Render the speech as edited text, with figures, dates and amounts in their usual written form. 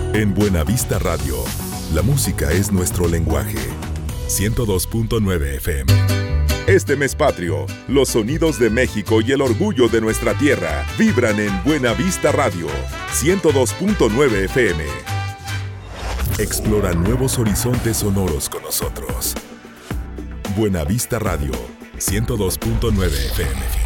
En Buenavista Radio, la música es nuestro lenguaje. 102.9 FM. Este mes patrio, los sonidos de México y el orgullo de nuestra tierra vibran en Buenavista Radio, 102.9 FM. Explora nuevos horizontes sonoros con nosotros. Buenavista Radio, 102.9 FM.